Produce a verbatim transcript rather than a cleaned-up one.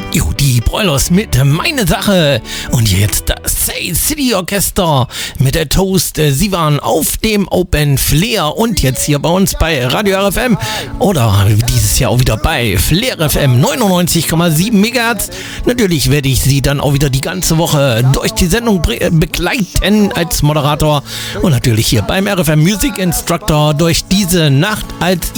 Jo, die Broilers mit Meine Sache. Und jetzt das Say City Orchester mit der Toast. Sie waren auf dem Open Flair und jetzt hier bei uns bei Radio R F M oder dieses Jahr auch wieder bei Flair F M neunundneunzig Komma sieben Megahertz. Natürlich werde ich Sie dann auch wieder die ganze Woche durch die Sendung begleiten als Moderator und natürlich hier beim R F M Music Instructor durch diese Nacht als